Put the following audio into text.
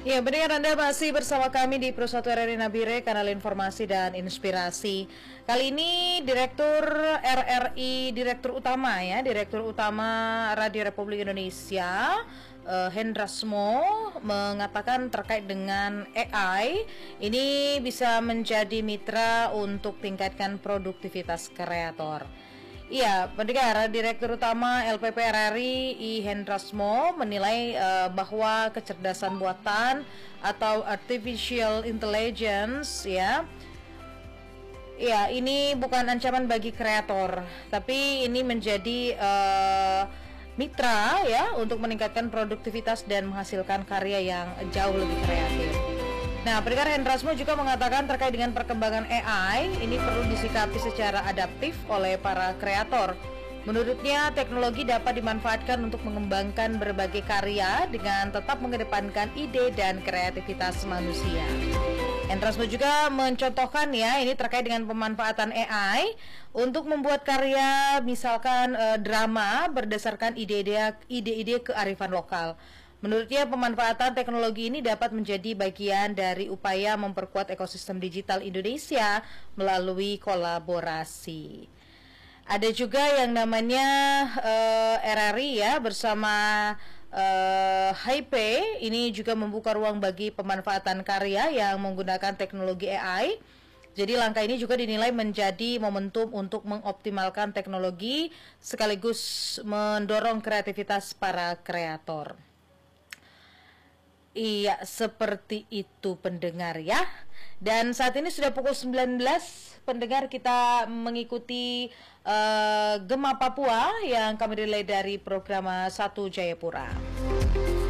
Ya, benar, Anda masih bersama kami di Pro 1 RRI Nabire, kanal informasi dan inspirasi. Kali ini Direktur RRI, Direktur Utama Radio Republik Indonesia, Hendrasmo, mengatakan terkait dengan AI, ini bisa menjadi mitra untuk tingkatkan produktivitas kreator. Iya, pendengar, Direktur Utama LPP RRI I Hendrasmo menilai bahwa kecerdasan buatan atau artificial intelligence ini bukan ancaman bagi kreator, tapi ini menjadi mitra untuk meningkatkan produktivitas dan menghasilkan karya yang jauh lebih kreatif. Nah, pendengar, Hendrasmo juga mengatakan terkait dengan perkembangan AI, ini perlu disikapi secara adaptif oleh para kreator. Menurutnya, teknologi dapat dimanfaatkan untuk mengembangkan berbagai karya dengan tetap mengedepankan ide dan kreativitas manusia. Hendrasmo juga mencontohkan ini terkait dengan pemanfaatan AI untuk membuat karya, misalkan drama berdasarkan ide-ide kearifan lokal. Menurutnya, pemanfaatan teknologi ini dapat menjadi bagian dari upaya memperkuat ekosistem digital Indonesia melalui kolaborasi. Ada juga yang namanya RRI bersama Hype, ini juga membuka ruang bagi pemanfaatan karya yang menggunakan teknologi AI. Jadi langkah ini juga dinilai menjadi momentum untuk mengoptimalkan teknologi sekaligus mendorong kreativitas para kreator. Iya, seperti itu pendengar ya. Dan saat ini sudah pukul 19, pendengar, kita mengikuti Gema Papua yang kami relay dari program 1 Jayapura.